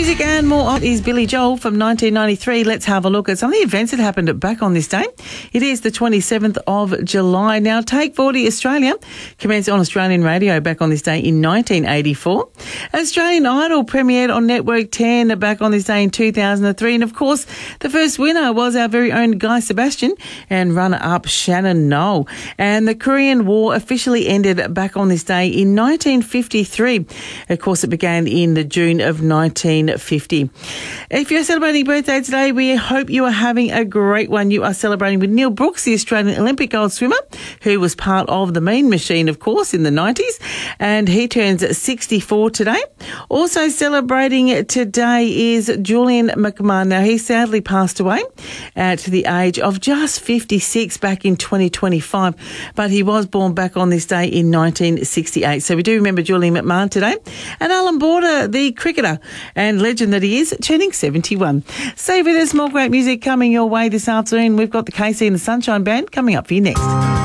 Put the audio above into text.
Music and more on is Billy Joel from 1993. Let's have a look at some of the events that happened back on this day. It is the 27th of July. Now, Take 40 Australia commenced on Australian radio back on this day in 1984. Australian Idol premiered on Network 10 back on this day in 2003. And, of course, the first winner was our very own Guy Sebastian and runner-up Shannon Noll. And the Korean War officially ended back on this day in 1953. Of course, it began in the June of 1950. If you're celebrating a birthday today, we hope you are having a great one. You are celebrating with Neil Brooks, the Australian Olympic gold swimmer, who was part of the Mean Machine, of course, in the 90s, and he turns 64 today. Also celebrating today is Julian McMahon. Now, he sadly passed away at the age of just 56 back in 2025, but he was born back on this day in 1968. So we do remember Julian McMahon today. And Alan Border, the cricketer and legend that he is, turning 71. Stay with us, more great music coming your way this afternoon. We've got the KC and the Sunshine Band coming up for you next.